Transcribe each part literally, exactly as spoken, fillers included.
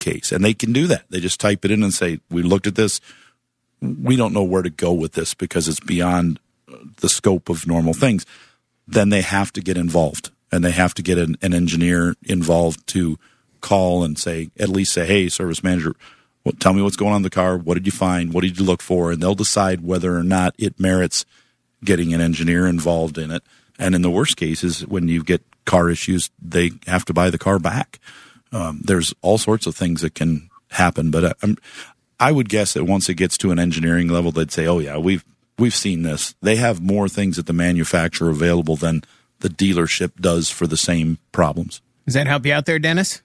case. And they can do that. They just type it in and say, we looked at this. We don't know where to go with this because it's beyond the scope of normal things. Then they have to get involved, and they have to get an, an engineer involved to call and say, at least say, hey, service manager, well, tell me what's going on in the car. What did you find? What did you look for? And they'll decide whether or not it merits getting an engineer involved in it. And in the worst cases, when you get car issues, they have to buy the car back. Um, there's all sorts of things that can happen. But I, I would guess that once it gets to an engineering level, they'd say, oh, yeah, we've we've seen this. They have more things at the manufacturer available than the dealership does for the same problems. Does that help you out there, Dennis?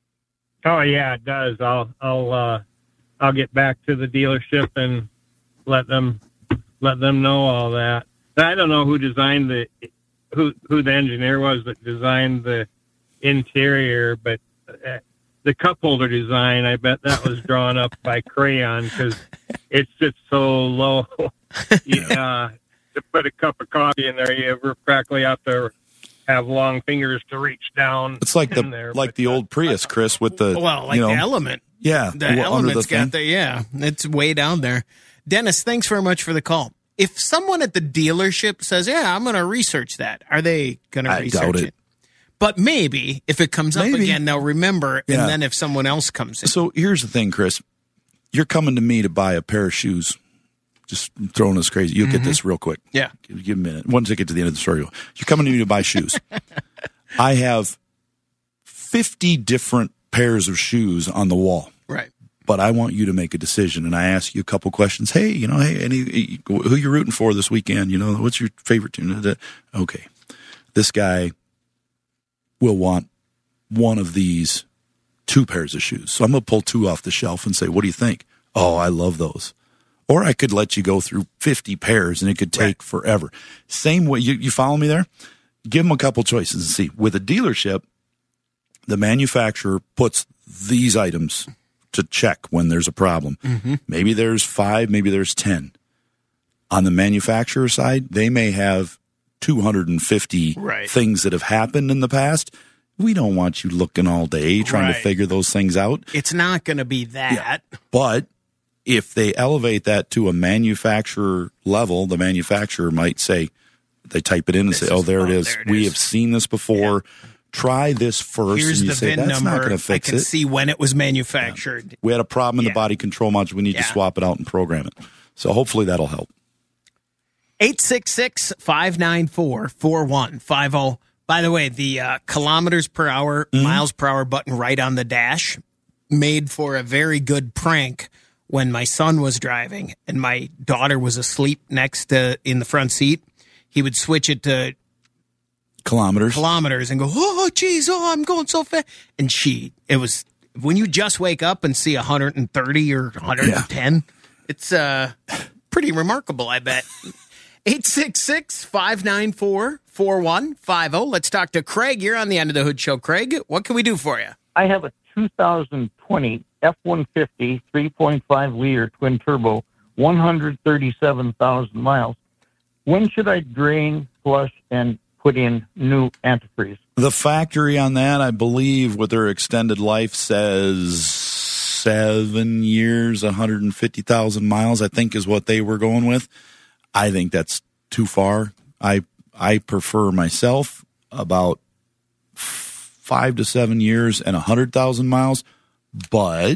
Oh yeah, it does. I'll I'll uh, I'll get back to the dealership and let them let them know all that. I don't know who designed the who who the engineer was that designed the interior, but uh, the cup holder design, I bet that was drawn up by crayon because it's just so low. Yeah, to put a cup of coffee in there, you practically have to have long fingers to reach down. It's like the there, like the old Prius, Chris, with the well, like you know, the Element. Yeah, the under Element's the got the yeah, it's way down there. Dennis, thanks very much for the call. If someone at the dealership says, "Yeah, I'm going to research that," are they going to research doubt it. it? But maybe if it comes up Maybe. again, they'll remember. Yeah. And then if someone else comes in, So here's the thing, Chris. You're coming to me to buy a pair of shoes. Just throwing this crazy. You'll Mm-hmm. get this real quick. Yeah. Give, give a minute. Once I get to the end of the story, you're coming to me to buy shoes. I have fifty different pairs of shoes on the wall. right? But I want you to make a decision, and I ask you a couple questions. Hey, you know, hey, any who you rooting for this weekend? You know, what's your favorite team? Okay, this guy will want one of these two pairs of shoes. So I'm going to pull two off the shelf and say, what do you think? Oh, I love those. Or I could let you go through fifty pairs, and it could take right. forever. Same way, you, you follow me there? Give them a couple choices and see. With a dealership, the manufacturer puts these items to check when there's a problem. Mm-hmm. Maybe there's five, maybe there's ten. On the manufacturer side, they may have two hundred fifty right. things that have happened in the past. We don't want you looking all day trying right. to figure those things out. It's not going to be that. Yeah. But if they elevate that to a manufacturer level, the manufacturer might say, they type it in and this say, oh, there oh, it is. There it we is. have seen this before. Yeah. Try this first. Here's and you the say, V I N that's number. not going to fix I can it. see when it was manufactured. Yeah. We had a problem in yeah. the body control module. We need yeah. to swap it out and program it. So hopefully that'll help. eight six six, five nine four, four one five zero. By the way, the uh, kilometers per hour, mm-hmm. miles per hour button right on the dash made for a very good prank when my son was driving and my daughter was asleep next to in the front seat. He would switch it to kilometers, kilometers, and go, oh, geez, oh, I'm going so fast. And she, it was when you just wake up and see one hundred thirty or one hundred ten. Yeah. It's uh pretty remarkable, I bet. eight six six, five nine four, four one five zero. Let's talk to Craig. You're on the End of the Hood Show. Craig, what can we do for you? I have a two thousand twenty F one fifty three point five liter twin turbo, one hundred thirty-seven thousand miles. When should I drain, flush, and put in new antifreeze? The factory on that, I believe, with their extended life says seven years, one hundred fifty thousand miles, I think is what they were going with. I think that's too far. I I prefer myself about five to seven years and one hundred thousand miles, but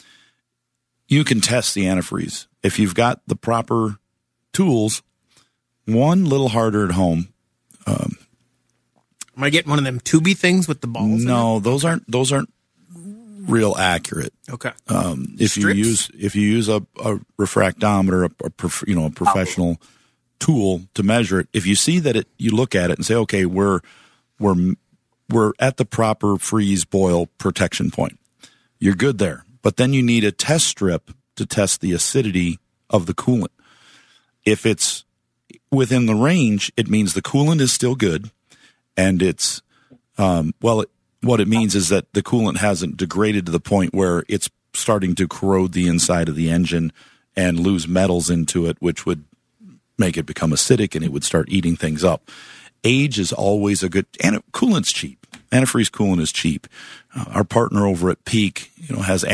you can test the antifreeze. If you've got the proper tools, one little harder at home. Um, Am I getting one of them tubey things with the balls? No, in it? those aren't those aren't real accurate. Okay. Um, if Strips? you use if you use a, a refractometer, a, a prof, you know a professional oh. tool to measure it, if you see that it, you look at it and say, okay, we're we're we're at the proper freeze boil protection point. You're good there, but then you need a test strip to test the acidity of the coolant. If it's within the range, it means the coolant is still good, and it's um, well. It, what it means is that the coolant hasn't degraded to the point where it's starting to corrode the inside of the engine and lose metals into it, which would make it become acidic and it would start eating things up. age is always a good, and coolant's cheap. Antifreeze coolant is cheap. Uh, our partner over at Peak, you know, has